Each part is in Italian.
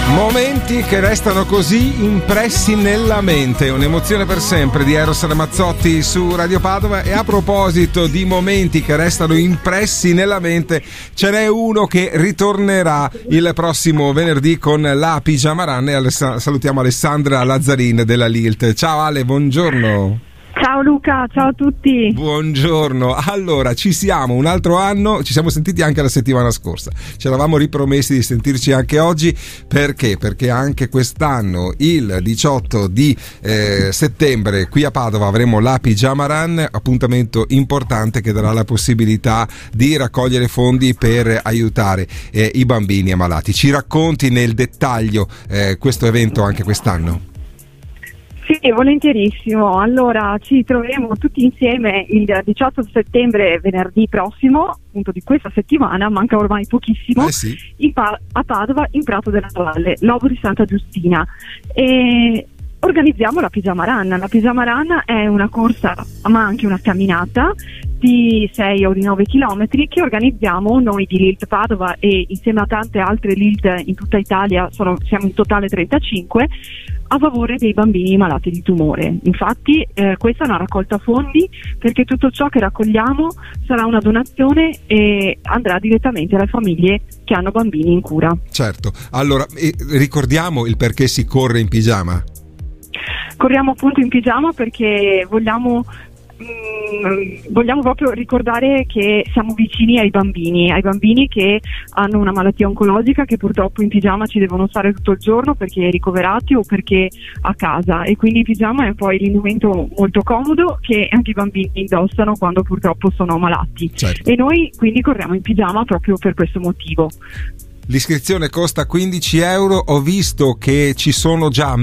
Momenti che restano così impressi nella mente, un'emozione per sempre di Eros Ramazzotti su Radio Padova. E a proposito di momenti che restano impressi nella mente, ce n'è uno che ritornerà il prossimo venerdì con la Pigiama Run e salutiamo Alessandra Lazzarin della Lilt. Ciao Ale, buongiorno. Ciao Luca, ciao a tutti. Buongiorno. Allora, ci siamo un altro anno, ci siamo sentiti anche la settimana scorsa. Ci eravamo ripromessi di sentirci anche oggi. Perché? Perché anche quest'anno, il 18 di settembre, qui a Padova avremo la Pigiama Run, appuntamento importante che darà la possibilità di raccogliere fondi per aiutare i bambini ammalati. Ci racconti nel dettaglio questo evento anche quest'anno? Sì, volentierissimo. Allora, ci troveremo tutti insieme il 18 settembre, venerdì prossimo, appunto di questa settimana, manca ormai pochissimo, sì. A Padova, in Prato della Valle, Lobo di Santa Giustina. E organizziamo la Pigiama Run. La Pigiama Run è una corsa, ma anche una camminata di 6 o di 9 chilometri che organizziamo noi di Lilt Padova e insieme a tante altre Lilt in tutta Italia, siamo in totale 35, a favore dei bambini malati di tumore. Infatti questa è una raccolta fondi, perché tutto ciò che raccogliamo sarà una donazione e andrà direttamente alle famiglie che hanno bambini in cura. Certo. Allora, ricordiamo il perché si corre in pigiama. Corriamo appunto in pigiama perché vogliamo proprio ricordare che siamo vicini ai bambini che hanno una malattia oncologica, che purtroppo in pigiama ci devono stare tutto il giorno perché ricoverati o perché a casa, e quindi il pigiama è poi l'indumento molto comodo che anche i bambini indossano quando purtroppo sono malati. Certo. E noi quindi corriamo in pigiama proprio per questo motivo. L'iscrizione costa 15 euro. Ho visto che ci sono già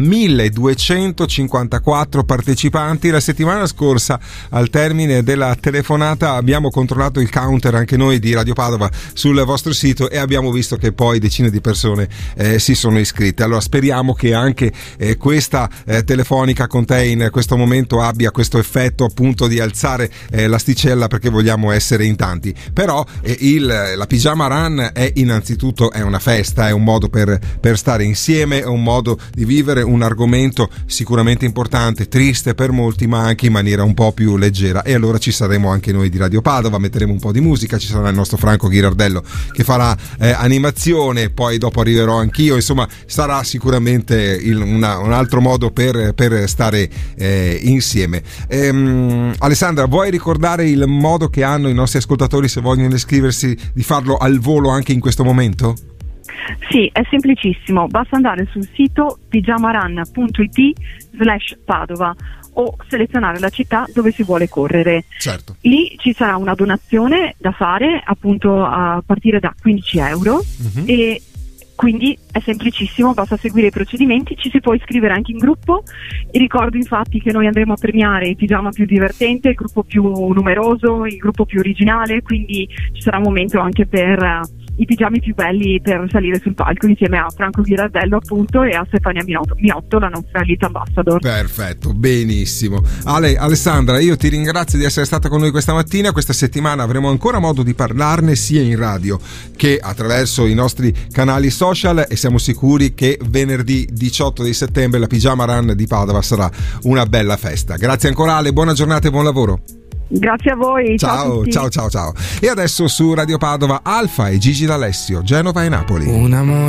1254 partecipanti. La settimana scorsa, al termine della telefonata, abbiamo controllato il counter anche noi di Radio Padova sul vostro sito e abbiamo visto che poi decine di persone si sono iscritte. Allora speriamo che anche questa telefonica con te in questo momento abbia questo effetto appunto di alzare l'asticella, perché vogliamo essere in tanti. Però la Pigiama Run è innanzitutto è una festa, è un modo per stare insieme, è un modo di vivere un argomento sicuramente importante, triste per molti, ma anche in maniera un po' più leggera. E allora ci saremo anche noi di Radio Padova, metteremo un po' di musica, ci sarà il nostro Franco Ghirardello che farà animazione, poi dopo arriverò anch'io, insomma sarà sicuramente un altro modo per stare insieme. Alessandra, vuoi ricordare il modo che hanno i nostri ascoltatori, se vogliono iscriversi, di farlo al volo anche in questo momento? Sì, è semplicissimo, basta andare sul sito pigiamaran.it/Padova o selezionare la città dove si vuole correre. Certo. Lì ci sarà una donazione da fare appunto a partire da 15 euro e quindi è semplicissimo, basta seguire i procedimenti, ci si può iscrivere anche in gruppo. E ricordo infatti che noi andremo a premiare il pigiama più divertente, il gruppo più numeroso, il gruppo più originale, quindi ci sarà un momento anche per i pigiami più belli per salire sul palco insieme a Franco Ghirardello appunto e a Stefania Miotto, la nostra Elite Ambassador. Perfetto, benissimo. Alessandra, io ti ringrazio di essere stata con noi questa mattina. Questa settimana avremo ancora modo di parlarne sia in radio che attraverso i nostri canali social, e siamo sicuri che venerdì 18 di settembre la Pigiama Run di Padova sarà una bella festa. Grazie ancora Ale, buona giornata e buon lavoro. Grazie a voi. Ciao. E adesso su Radio Padova Alfa e Gigi D'Alessio, Genova e Napoli. Un amore